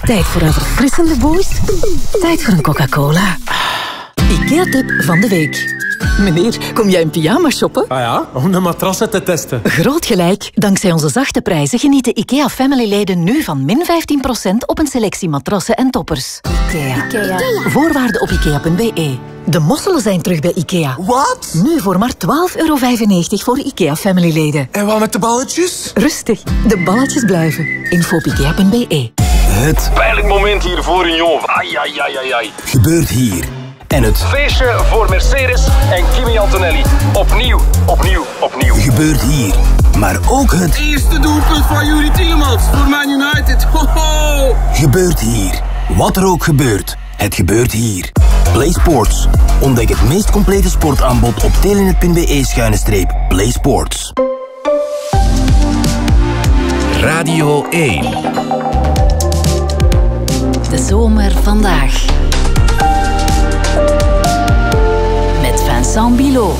Tijd voor een verfrissende boost. Tijd voor een Coca-Cola. IKEA-tip van de week. Meneer, kom jij in pyjama shoppen? Ah ja, om de matrassen te testen. Groot gelijk. Dankzij onze zachte prijzen genieten IKEA-family-leden nu van min 15% op een selectie matrassen en toppers. IKEA. Voorwaarden op IKEA.be. De mosselen zijn terug bij IKEA. Wat? Nu voor maar €12,95 voor IKEA-family-leden. En wat met de balletjes? Rustig, de balletjes blijven. Info op IKEA.be. Het pijnlijk moment hier voor Union. Ai, ai, ai, ai, ai. gebeurt hier. En het Feestje voor Mercedes en Kimi Antonelli. Opnieuw, opnieuw, opnieuw. gebeurt hier. Maar ook het Eerste doelpunt van Yuri Tielemans voor Man United. Ho, ho. gebeurt hier. Wat er ook gebeurt, het gebeurt hier. Play Sports. Ontdek het meest complete sportaanbod op telenet.be/Play Sports. Radio 1. De zomer vandaag. Met Vincent Bilot.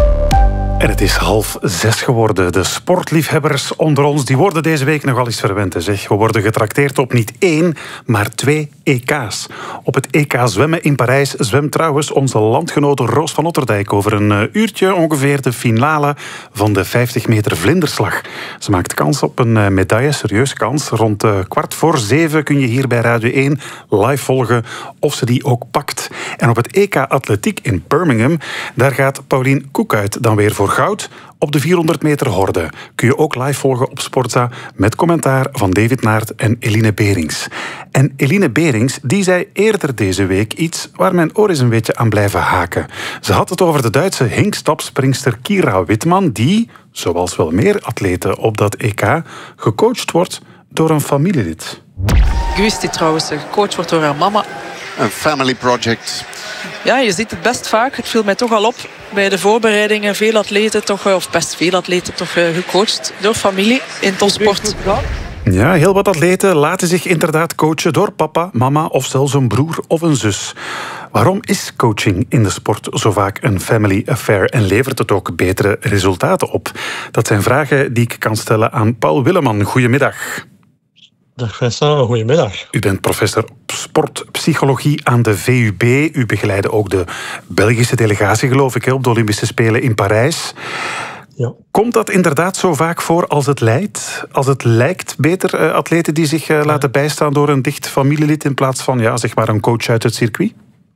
En het is 5:30 geworden. De sportliefhebbers onder ons die worden deze week nogal eens verwend. Zeg. We worden getrakteerd op niet 1, maar 2 EK's. Op het EK zwemmen in Parijs zwemt trouwens onze landgenote Roos van Otterdijk over een uurtje ongeveer de finale van de 50 meter vlinderslag. Ze maakt kans op een medaille, serieuze kans. Rond 6:15 kun je hier bij Radio 1 live volgen of ze die ook pakt. En op het EK atletiek in Birmingham, daar gaat Paulien Koekuit dan weer voor goud. Op de 400 meter horde kun je ook live volgen op Sportza met commentaar van David Naert en Eline Berings. En Eline Berings die zei eerder deze week iets waar mijn oor is een beetje aan blijven haken. Ze had het over de Duitse hinkstapspringster Kira Wittmann die, zoals wel meer atleten op dat EK, gecoacht wordt door een familielid. Ik wist dit trouwens, gecoacht wordt door haar mama. Een family project. Ja, je ziet het best vaak. Het viel mij toch al op bij de voorbereidingen. Veel atleten toch, of best veel atleten toch gecoacht door familie in topsport. Ja, heel wat atleten laten zich inderdaad coachen door papa, mama of zelfs een broer of een zus. Waarom is coaching in de sport zo vaak een family affair en levert het ook betere resultaten op? Dat zijn vragen die ik kan stellen aan Paul Willeman. Goedemiddag. Dag Vincent, goedemiddag. U bent professor sportpsychologie aan de VUB. U begeleidde ook de Belgische delegatie, geloof ik, op de Olympische Spelen in Parijs. Ja. Komt dat inderdaad zo vaak voor als het lijkt? Als het lijkt beter atleten die zich laten bijstaan door een dicht familielid in plaats van zeg maar een coach uit het circuit?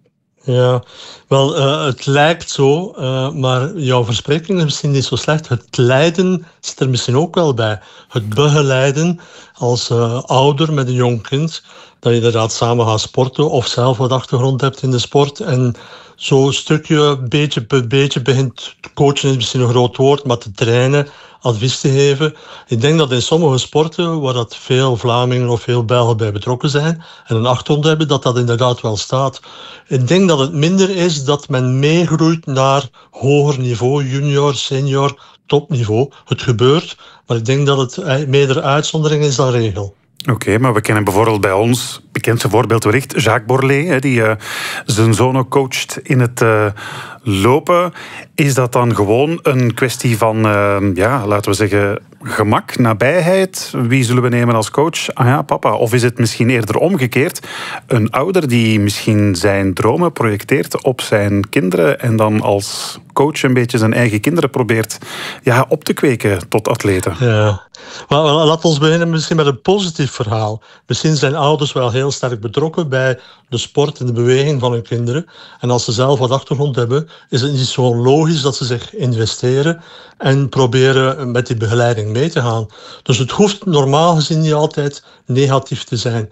Ja, wel, het lijkt zo, maar jouw verspreking is misschien niet zo slecht. Het lijden zit er misschien ook wel bij. Het begeleiden als ouder met een jong kind, dat je inderdaad samen gaat sporten of zelf wat achtergrond hebt in de sport en zo'n stukje, beetje per beetje begint coachen is misschien een groot woord, maar te trainen, advies te geven. Ik denk dat in sommige sporten, waar dat veel Vlamingen of veel Belgen bij betrokken zijn en een achtergrond hebben, dat dat inderdaad wel staat. Ik denk dat het minder is dat men meegroeit naar hoger niveau, junior, senior, topniveau. Het gebeurt, maar ik denk dat het meer uitzondering is dan regel. Oké, maar we kennen bijvoorbeeld bij ons, bekendste voorbeeld wellicht, Jacques Borlée, die zijn zoon ook coacht in het lopen. Is dat dan gewoon een kwestie van, laten we zeggen, gemak, nabijheid? Wie zullen we nemen als coach? Ah ja, papa. Of is het misschien eerder omgekeerd? Een ouder die misschien zijn dromen projecteert op zijn kinderen en dan als coach een beetje zijn eigen kinderen probeert op te kweken tot atleten. Ja. Maar laten we beginnen misschien met een positief verhaal. Misschien zijn ouders wel heel sterk betrokken bij de sport en de beweging van hun kinderen. En als ze zelf wat achtergrond hebben, is het niet zo logisch dat ze zich investeren en proberen met die begeleiding mee te gaan. Dus het hoeft normaal gezien niet altijd negatief te zijn.